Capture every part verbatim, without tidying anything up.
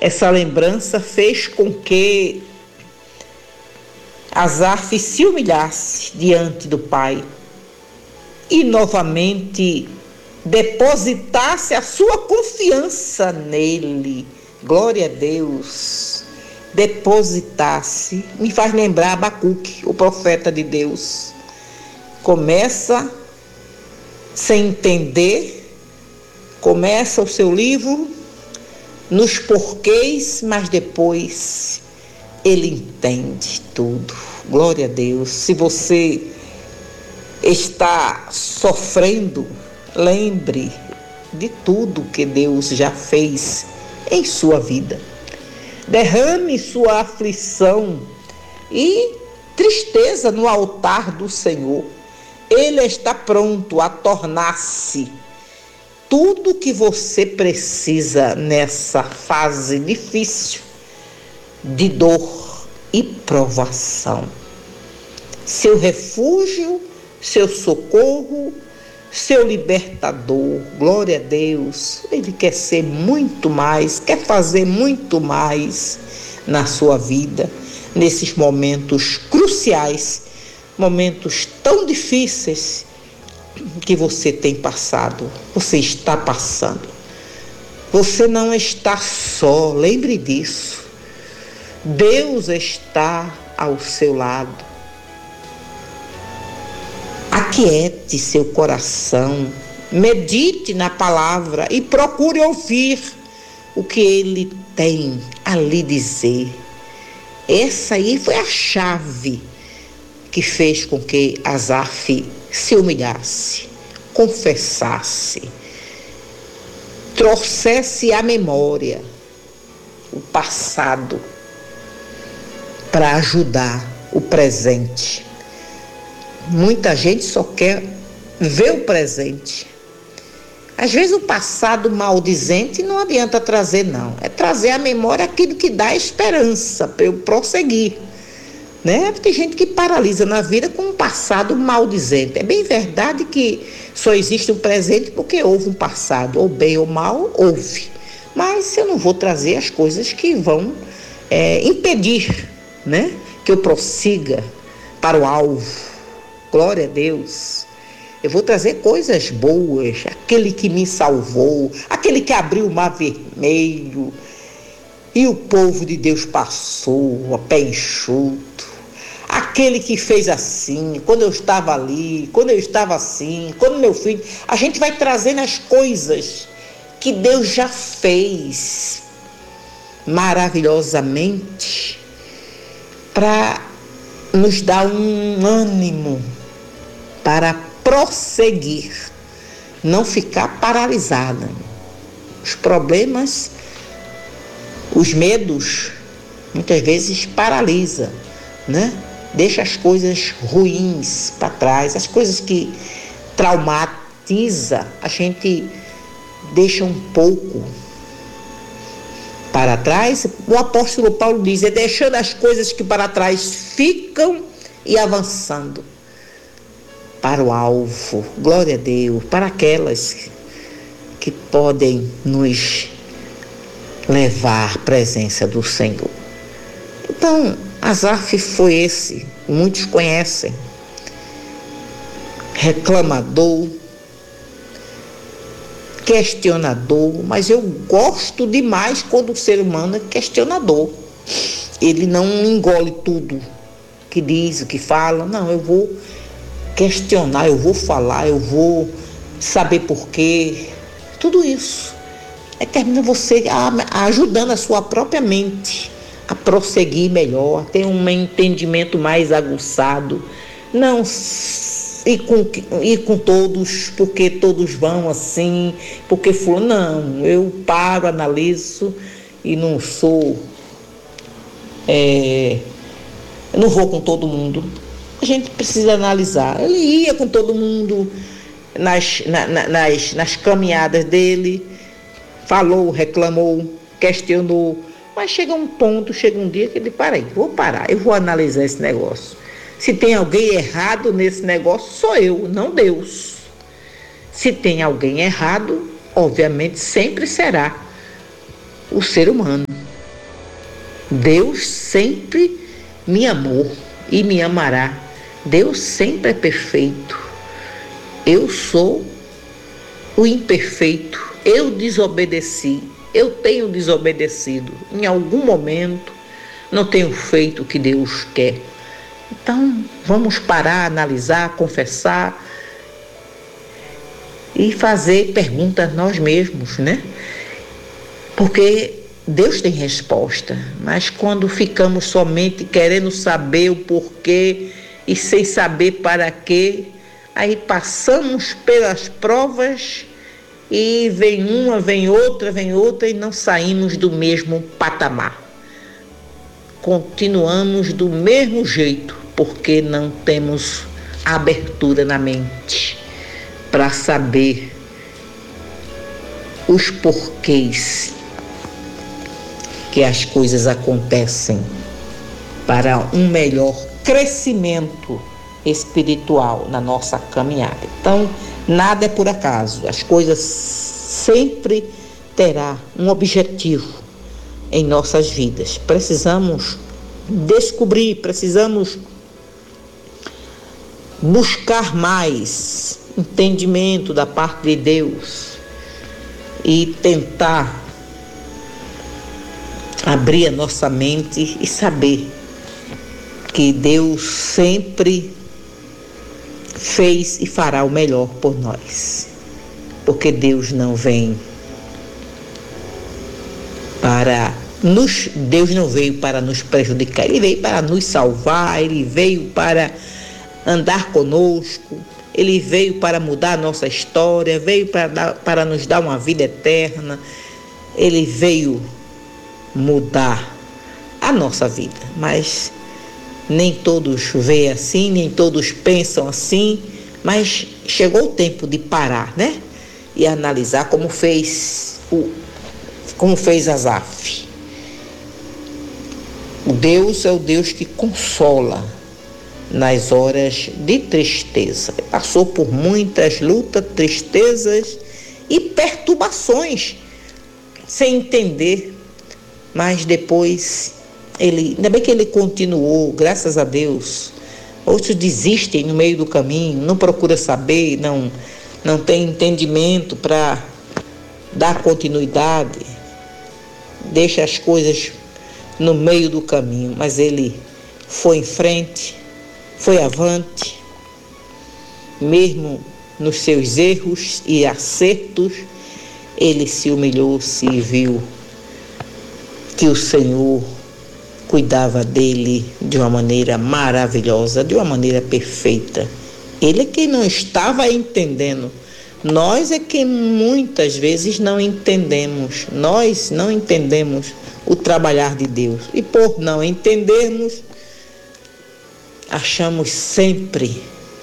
essa lembrança fez com que Asaf se humilhasse diante do Pai e novamente depositasse a sua confiança nele. Glória a Deus. Depositasse. Me faz lembrar Abacuque, o profeta de Deus. Começa sem entender, começa o seu livro nos porquês, mas depois ele entende tudo. Glória a Deus. Se você está sofrendo, lembre de tudo que Deus já fez em sua vida. Derrame sua aflição e tristeza no altar do Senhor. Ele está pronto a tornar-se tudo que você precisa nessa fase difícil de dor e provação. Seu refúgio, seu socorro, seu libertador. Glória a Deus. Ele quer ser muito mais, quer fazer muito mais na sua vida, nesses momentos cruciais, momentos tão difíceis que você tem passado, você está passando. Você não está só, lembre disso. Deus está ao seu lado. Aquiete seu coração, medite na palavra e procure ouvir o que ele tem a lhe dizer. Essa aí foi a chave que fez com que Asaf se humilhasse, confessasse, trouxesse à memória o passado para ajudar o presente. Muita gente só quer ver o presente. Às vezes o passado maldizente não adianta trazer, não. É trazer à memória aquilo que dá esperança para eu prosseguir. Né? Tem gente que paralisa na vida com um passado maldizente. É bem verdade que só existe um presente porque houve um passado, ou bem ou mal, houve. Mas eu não vou trazer as coisas que vão é, impedir, né, que eu prossiga para o alvo. Glória a Deus. Eu vou trazer coisas boas, aquele que me salvou, aquele que abriu o mar vermelho e o povo de Deus passou a pé enxuto. Aquele que fez assim, quando eu estava ali, quando eu estava assim, quando meu filho... A gente vai trazendo as coisas que Deus já fez maravilhosamente para nos dar um ânimo para prosseguir, não ficar paralisada. Os problemas, os medos, muitas vezes paralisa, né? Deixa as coisas ruins para trás, as coisas que traumatiza, a gente deixa um pouco para trás. O apóstolo Paulo diz, é deixando as coisas que para trás ficam e avançando para o alvo. Glória a Deus, para aquelas que podem nos levar à presença do Senhor. Então, Asaf foi esse, muitos conhecem, reclamador, questionador, mas eu gosto demais quando o ser humano é questionador. Ele não engole tudo que diz, o que fala. Não, eu vou questionar, eu vou falar, eu vou saber por quê. Tudo isso é, termina você ajudando a sua própria mente a prosseguir melhor, a ter um entendimento mais aguçado. Não ir com, ir com todos, porque todos vão assim, porque fulano. Não, eu paro, analiso e não sou... É, eu não vou com todo mundo. A gente precisa analisar. Ele ia com todo mundo nas, na, na, nas, nas caminhadas dele, falou, reclamou, questionou, mas chega um ponto, chega um dia que ele, para aí, vou parar, eu vou analisar esse negócio. Se tem alguém errado nesse negócio, sou eu, não Deus. Se tem alguém errado, obviamente sempre será o ser humano. Deus sempre me amou e me amará. Deus sempre é perfeito. Eu sou o imperfeito. Eu desobedeci. Eu tenho desobedecido. Em algum momento, não tenho feito o que Deus quer. Então, vamos parar, analisar, confessar e fazer perguntas nós mesmos, né? Porque Deus tem resposta, mas quando ficamos somente querendo saber o porquê e sem saber para quê, aí passamos pelas provas e vem uma, vem outra, vem outra e não saímos do mesmo patamar. Continuamos do mesmo jeito, porque não temos abertura na mente para saber os porquês que as coisas acontecem para um melhor crescimento espiritual na nossa caminhada. Então, nada é por acaso. As coisas sempre terão um objetivo em nossas vidas. Precisamos descobrir, precisamos buscar mais entendimento da parte de Deus e tentar abrir a nossa mente e saber que Deus sempre fez e fará o melhor por nós, porque Deus não vem para nos, Deus não veio para nos prejudicar, Ele veio para nos salvar, Ele veio para andar conosco, Ele veio para mudar a nossa história, veio para, dar, para nos dar uma vida eterna, Ele veio mudar a nossa vida, mas nem todos veem assim, nem todos pensam assim, mas chegou o tempo de parar, né? E analisar como fez o, como fez Asaf. O Deus é o Deus que consola nas horas de tristeza. Passou por muitas lutas, tristezas e perturbações, sem entender, mas depois ele, ainda bem que ele continuou, graças a Deus. Outros desistem no meio do caminho, não procura saber, não, não tem entendimento para dar continuidade, deixa as coisas no meio do caminho, mas ele foi em frente, foi avante, mesmo nos seus erros e acertos, ele se humilhou, se viu que o Senhor cuidava dele de uma maneira maravilhosa, de uma maneira perfeita. Ele é quem não estava entendendo. Nós é que muitas vezes não entendemos. Nós não entendemos o trabalhar de Deus. E por não entendermos, achamos sempre,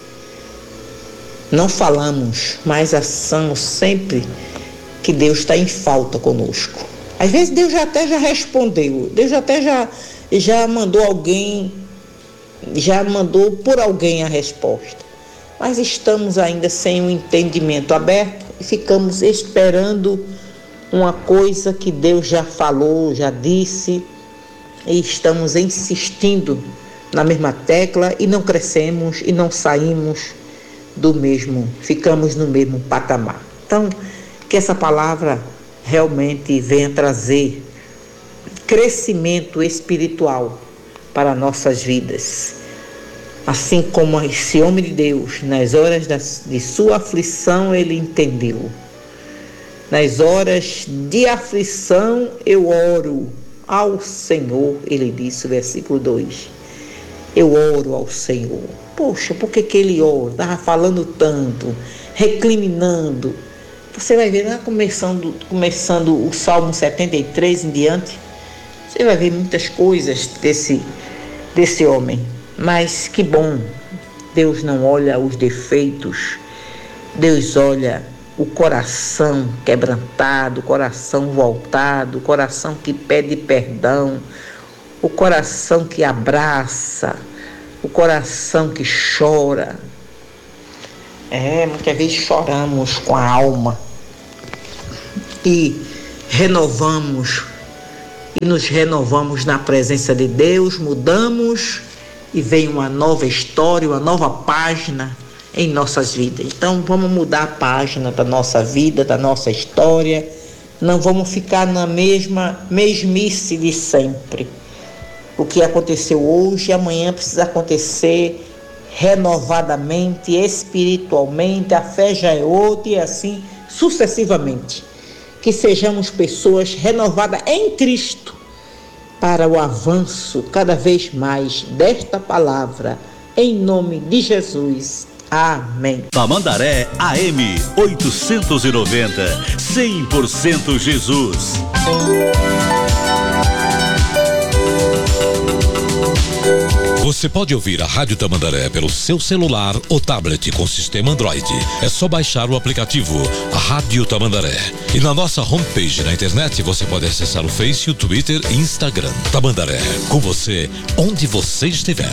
não falamos, mas achamos sempre que Deus está em falta conosco. Às vezes Deus já até já respondeu, Deus até já, já mandou alguém, já mandou por alguém a resposta. Mas estamos ainda sem um entendimento aberto e ficamos esperando uma coisa que Deus já falou, já disse, e estamos insistindo na mesma tecla e não crescemos e não saímos do mesmo, ficamos no mesmo patamar. Então, que essa palavra realmente venha trazer crescimento espiritual para nossas vidas. Assim como esse homem de Deus, nas horas de sua aflição, ele entendeu. Nas horas de aflição, eu oro ao Senhor, ele disse, versículo dois. Eu oro ao Senhor. Poxa, por que que ele ora? Estava falando tanto, recriminando. Você vai ver, né, começando, começando o Salmo setenta e três em diante, você vai ver muitas coisas desse, desse homem. Mas que bom, Deus não olha os defeitos, Deus olha o coração quebrantado, o coração voltado, o coração que pede perdão, o coração que abraça, o coração que chora. É, muitas vezes choramos com a alma e renovamos e nos renovamos na presença de Deus, mudamos e vem uma nova história, uma nova página em nossas vidas. Então vamos mudar a página da nossa vida, da nossa história. Não vamos ficar na mesma mesmice de sempre. O que aconteceu hoje, amanhã precisa acontecer renovadamente, espiritualmente, a fé já é outra e assim sucessivamente. Que sejamos pessoas renovadas em Cristo para o avanço cada vez mais desta palavra, em nome de Jesus. Amém. Tamandaré A M oitocentos e noventa, cem por cento Jesus. Você pode ouvir a Rádio Tamandaré pelo seu celular ou tablet com sistema Android. É só baixar o aplicativo Rádio Tamandaré. E na nossa homepage na internet você pode acessar o Face, o Twitter e Instagram. Tamandaré, com você, onde você estiver.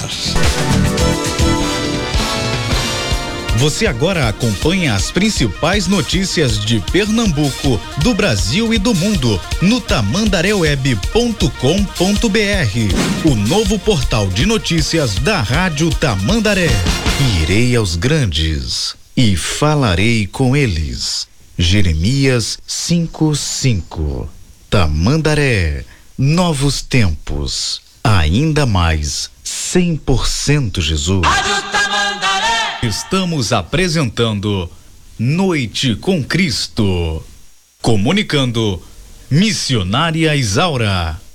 Você agora acompanha as principais notícias de Pernambuco, do Brasil e do mundo no tamandaré web ponto com ponto br, o novo portal de notícias da Rádio Tamandaré. Irei aos grandes e falarei com eles. Jeremias cinco, cinco. Tamandaré, novos tempos, ainda mais cem por cento Jesus. Rádio Tamandaré. Estamos apresentando Noite com Cristo. Comunicando Missionária Isaura.